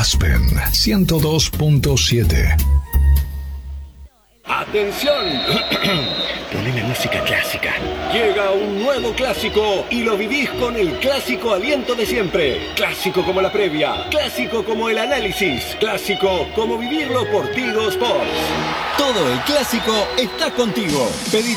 Aspen 102.7. ¡Atención! Poneme música clásica. Llega un nuevo clásico y lo vivís con el clásico aliento de siempre. Clásico como la previa, clásico como el análisis, clásico como vivirlo por Tigo Sports. Todo el clásico está contigo. Pedí